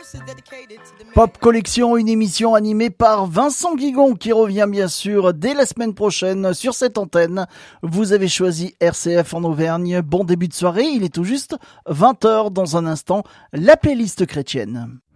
Pop Collection, une émission animée par Vincent Guigon qui revient bien sûr dès la semaine prochaine sur cette antenne. Vous avez choisi RCF en Auvergne. Bon début de soirée, il est tout juste 20h dans un instant, la playlist chrétienne.